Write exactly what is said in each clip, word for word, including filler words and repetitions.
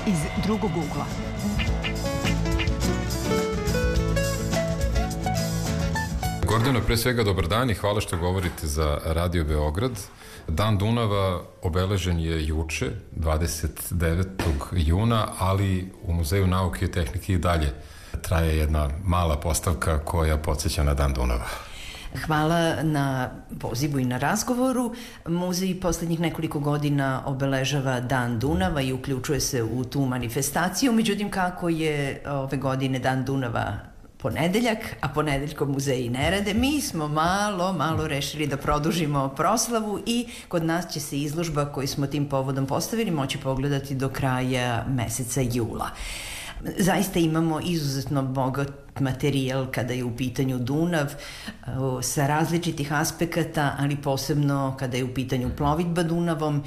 iz drugog ugla. Gordana, pre svega dobar dan i hvala što govorite za Radio Beograd. Dan Dunava obeležen je juče, dvadeset devetog juna, ali u Muzeju nauke i tehnike i dalje traje jedna mala postavka koja podsjeća na Dan Dunava. Hvala na pozivu i na razgovoru. Muzej poslednjih nekoliko godina obeležava Dan Dunava i uključuje se u tu manifestaciju. Međutim, kako je ove godine Dan Dunava ponedeljak, a ponedeljkom muzeji ne rade, mi smo malo, malo rešili da produžimo proslavu i kod nas će se izložba koju smo tim povodom postavili moći pogledati do kraja meseca jula. Zaista imamo izuzetno bogat materijal kada je u pitanju Dunav sa različitih aspekata, ali posebno kada je u pitanju plovidba Dunavom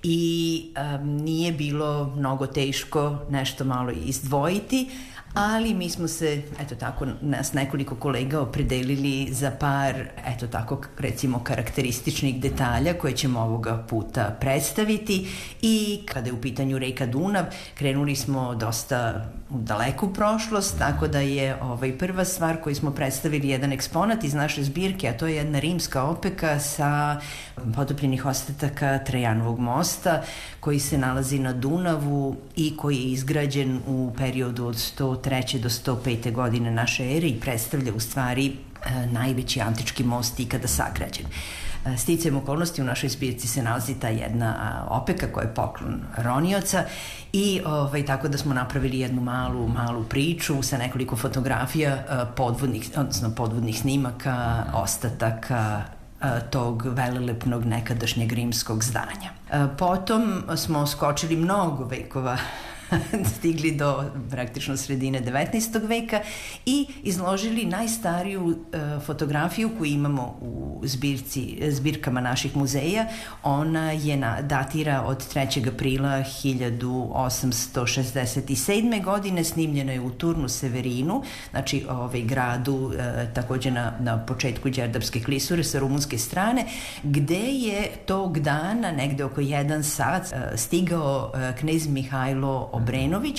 i um, nije bilo mnogo teško nešto malo izdvojiti, ali mi smo se, eto tako, nas nekoliko kolega opredelili za par, eto tako, recimo karakterističnih detalja koje ćemo ovoga puta predstaviti. I kada je u pitanju reka Dunav, krenuli smo dosta u daleku prošlost, tako da je ovaj, prva stvar koju smo predstavili jedan eksponat iz naše zbirke, a to je jedna rimska opeka sa potopljenih ostataka Trajanovog mosta koji se nalazi na Dunavu i koji je izgrađen u periodu od sto treće do sto pete godine naše ere i predstavlja u stvari najveći antički most ikada sagrađen. Sticajem okolnosti u našoj zbirci se nalazi ta jedna opeka koja je poklon ronioca i ovaj, tako da smo napravili jednu malu, malu priču sa nekoliko fotografija podvodnih, odnosno podvodnih snimaka, ostataka tog velelepnog nekadašnjeg rimskog zdanja. Potom smo skočili mnogo vekova, stigli do praktično sredine devetnaestog veka i izložili najstariju uh, fotografiju koju imamo u zbirci, zbirkama naših muzeja. Ona je na, datira od trećeg aprila hiljadu osamsto šezdeset sedme. godine, snimljena je u Turnu Severinu, znači ovaj gradu uh, takođe na, na početku Đerdapske klisure sa rumunske strane, gde je tog dana, negde oko jedan sat, uh, stigao uh, knez Mihajlo Obrenović.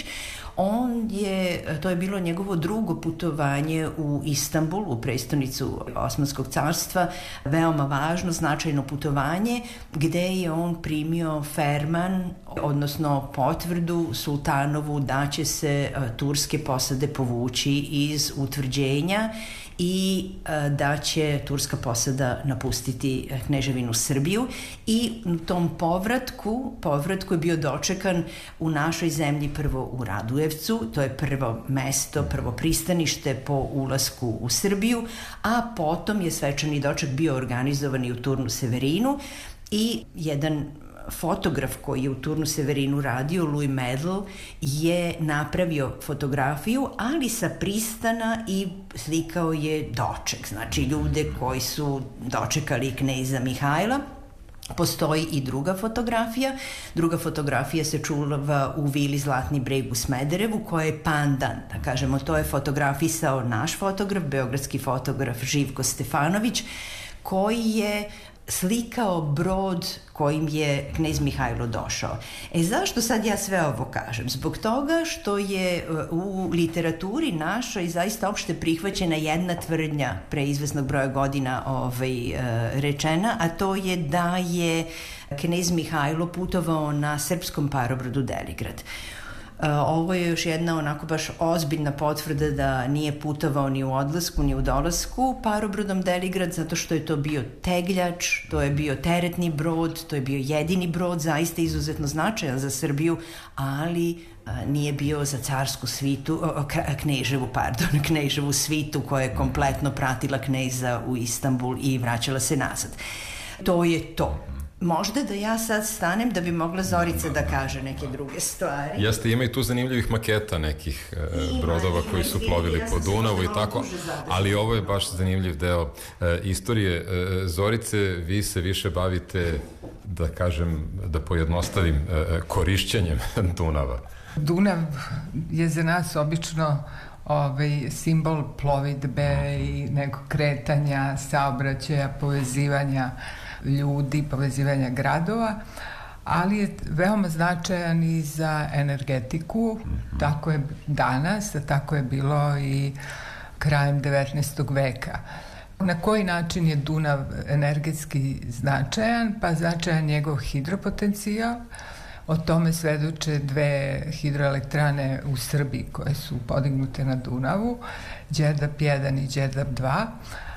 On je, to je bilo njegovo drugo putovanje u Istanbul, u prestonicu Osmanskog carstva, veoma važno, značajno putovanje, gde je on primio ferman, odnosno potvrdu sultanovu da će se turske posade povući iz utvrđenja i da će turska posada napustiti kneževinu Srbiju i u tom povratku, povratku je bio dočekan u našoj zemlji prvo u Radujevcu, to je prvo mesto, prvo pristanište po ulasku u Srbiju, a potom je svečani doček bio organizovan i u Turnu Severinu i jedan fotograf koji je u Turnu Severinu radio, Louis Medl, je napravio fotografiju, ali sa pristana i slikao je doček, znači ljude koji su dočekali kneza Mihajla. Postoji i druga fotografija. Druga fotografija se čuva u vili Zlatni breg u Smederevu, koja je pandan, da kažemo, to je fotografisao naš fotograf, beogradski fotograf Živko Stefanović, koji je slikao brod kojim je knez Mihajlo došao. E zašto sad ja sve ovo kažem? Zbog toga što je u literaturi našoj zaista opšte prihvaćena jedna tvrdnja pre izvesnog broja godina ovaj, rečena, a to je da je knez Mihajlo putovao na srpskom parobrodu Deligrad. Ovo je još jedna onako baš ozbiljna potvrda da nije putovao ni u odlasku ni u dolasku parobrodom Deligrad, zato što je to bio tegljač, to je bio teretni brod, to je bio jedini brod zaista izuzetno značajan za Srbiju, ali nije bio za carsku svitu, kneževu, pardon, kneževu svitu koja je kompletno pratila kneza u Istanbul i vraćala se nazad. To je to. Možda da ja sad stanem da bi mogla Zorica da kaže neke druge stvari. Jeste, ima i tu zanimljivih maketa nekih e, brodova koji su plovili po Dunavu i tako, ali ovo je baš zanimljiv deo e, istorije. E, Zorice, vi se više bavite, da kažem, da pojednostavim, e, korišćenjem Dunava. Dunav je za nas obično ovaj, simbol plovidbe i nekog kretanja, saobraćaja, povezivanja ljudi, povezivanja gradova, ali je veoma značajan i za energetiku, tako je danas, a tako je bilo i krajem devetnaestog veka. Na koji način je Dunav energetski značajan? Pa značajan njegov hidropotencijal. O tome svedoče dve hidroelektrane u Srbiji koje su podignute na Dunavu, Đerdap jedan i Đerdap dva,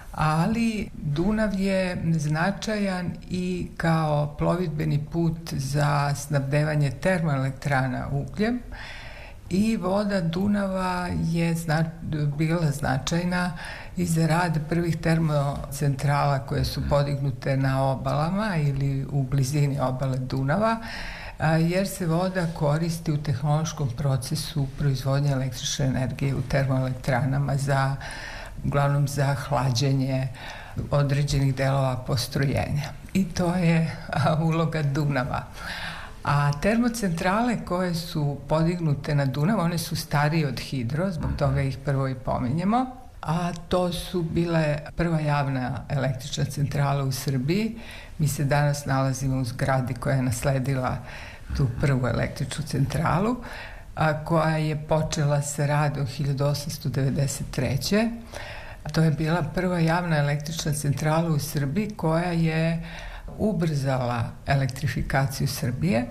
ali Dunav je značajan i kao plovidbeni put za snabdevanje termoelektrana ugljem i voda Dunava je zna, bila značajna i za rad prvih termocentrala koje su podignute na obalama ili u blizini obale Dunava, jer se voda koristi u tehnološkom procesu proizvodnje električne energije u termoelektranama za, uglavnom za hlađenje određenih delova postrojenja. I to je uloga Dunava. A termocentrale koje su podignute na Dunav, one su starije od hidro, zbog toga ih prvo i pominjemo, a to su bile prva javna električna centrala u Srbiji. Mi se danas nalazimo u zgradi koja je nasledila tu prvu električnu centralu, a koja je počela sa radom hiljadu osamsto devedeset treće. To je bila prva javna električna centrala u Srbiji koja je ubrzala elektrifikaciju Srbije.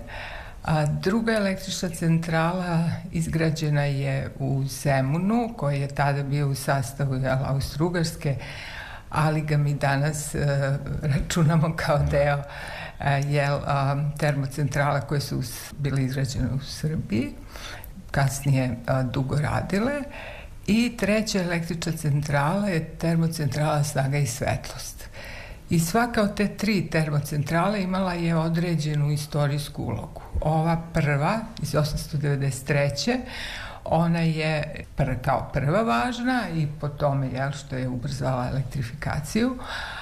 A druga električna centrala izgrađena je u Zemunu, koji je tada bio u sastavu Austro-Ugarske, ali ga mi danas uh, računamo kao deo uh, jel, uh, termocentrala koje su bile izgrađene u Srbiji, kasnije uh, dugo radile. I treća električna centrala je termocentrala Snaga i svetlost. I svaka od te tri termocentrale imala je određenu istorijsku ulogu. Ova prva, iz osamsto devedeset treće, ona je pr, kao prva važna i po tome jel, što je ubrzala elektrifikaciju.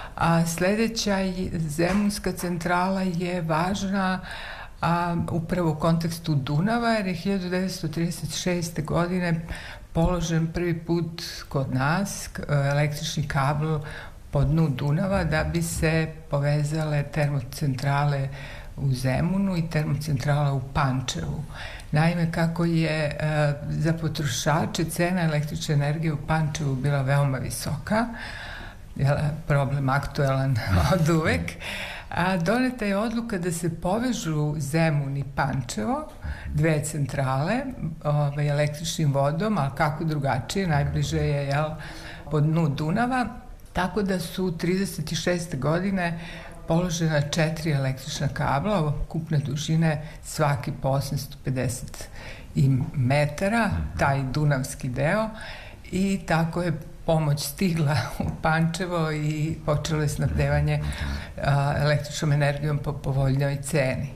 A sledeća Zemunska centrala je važna a, upravo u kontekstu Dunava, jer je hiljadu devetsto trideset šeste. godine položen prvi put kod nas električni kabel po dnu Dunava da bi se povezale termocentrale u Zemunu i termocentrala u Pančevu. Naime, kako je e, za potrošače cena električne energije u Pančevu bila veoma visoka, je problem aktuelan od uvek, a doneta je odluka da se povežu Zemun i Pančevo, dve centrale, ovaj, električnim vodom, ali kako drugačije, najbliže je jel, po dnu Dunava, tako da su trideset šeste. godine položena četiri električna kabla, ukupne dužine svaki po osamsto pedeset metara, taj dunavski deo, i tako je pomoć stigla u Pančevo i počelo je snabdevanje električnom energijom po povoljnoj ceni.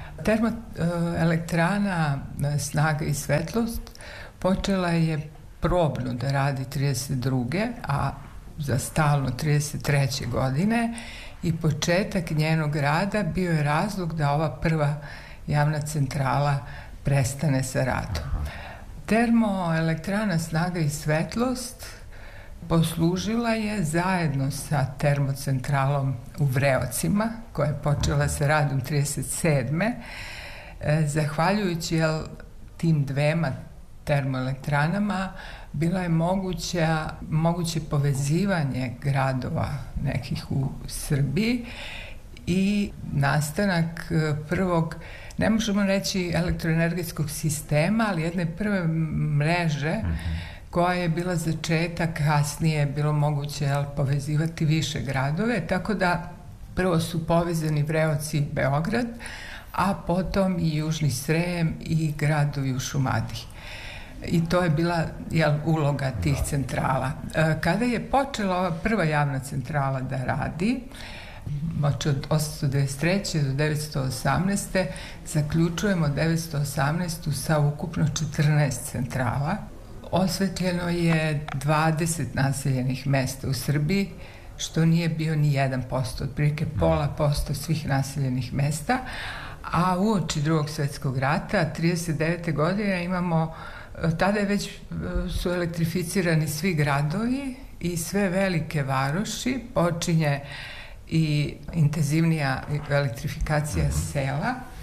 Termoelektrana Snaga i svetlost počela je probno da radi trideset druge. a za stalno trideset treće. godine i početak njenog rada bio je razlog da ova prva javna centrala prestane sa radom. Termoelektrana Snaga i svetlost poslužila je zajedno sa termocentralom u Vreocima, koja je počela sa radom trideset sedme. Zahvaljujući jel, tim dvema termoelektranama bila je moguća, moguće povezivanje gradova nekih u Srbiji i nastanak prvog, ne možemo reći elektroenergetskog sistema, ali jedne prve mreže koja je bila začetak, kasnije je bilo moguće jel, povezivati više gradove, tako da prvo su povezani Vreoci i Beograd, a potom i Južni Srem i gradovi u Šumadiji. I to je bila jel, uloga tih centrala. Kada je počela ova prva javna centrala da radi, od osamsto devedeset treće. do devetsto osamnaeste. zaključujemo devetsto osamnaestu. sa ukupno četrnaest centrala. Osvetljeno je dvadeset naseljenih mesta u Srbiji, što nije bio ni jedan posto, otprilike pola posto svih naseljenih mesta, a uoči Drugog svetskog rata, trideset devete. godine imamo, tada je već su elektrificirani svi gradovi i sve velike varoši, počinje i intenzivnija elektrifikacija sela,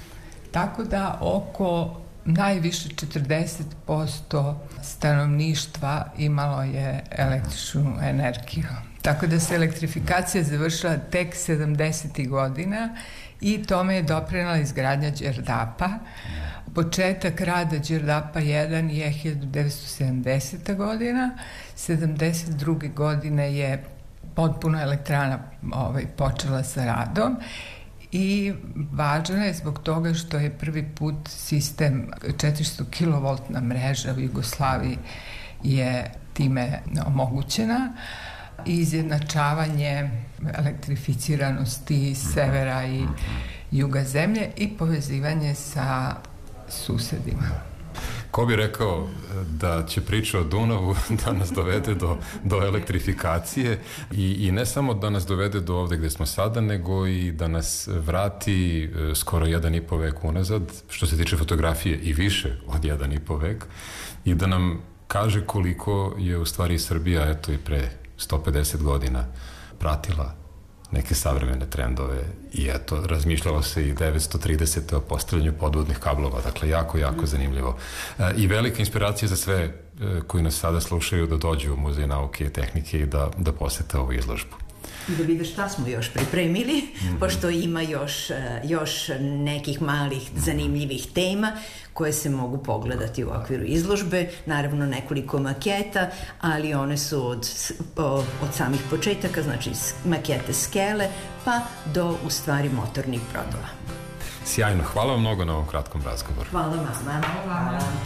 Tako da oko najviše četrdeset posto stanovništva imalo je električnu energiju. Tako da se elektrifikacija završila tek sedamdesetih godina i tome je doprinela izgradnja Đerdapa. Početak rada Đerdapa jedan je hiljadu devetsto sedamdeseta godina, sedamdeset druge godine je potpuno elektrana ovaj, počela sa radom i važna je zbog toga što je prvi put sistem četiristo kilovoltna mreža u Jugoslaviji je time omogućena i izjednačavanje elektrificiranosti severa i juga zemlje i povezivanje sa susedima. Ko bi rekao da će priča o Dunavu da nas dovede do, do elektrifikacije i, i ne samo da nas dovede do ovde gde smo sada, nego i da nas vrati skoro jedan i po vek unazad, što se tiče fotografije i više od jedan i po vek, i da nam kaže koliko je u stvari Srbija, eto i pre sto pedeset godina, pratila neke savremene trendove i eto, razmišljalo se i devetsto tridesete o postavljanju podvodnih kablova, dakle jako, jako zanimljivo. E, I velika inspiracija za sve e, koji nas sada slušaju da dođu u Muzej nauke i tehnike i da, da posete ovu izložbu. I da vide šta smo još pripremili, mm-hmm. pošto ima još, još nekih malih zanimljivih tema koje se mogu pogledati u okviru izložbe, naravno nekoliko maketa, ali one su od, od samih početaka, znači makete skele, pa do u stvari motornih brodova. Sjajno, hvala vam mnogo na ovom kratkom razgovoru. Hvala vama. Hvala.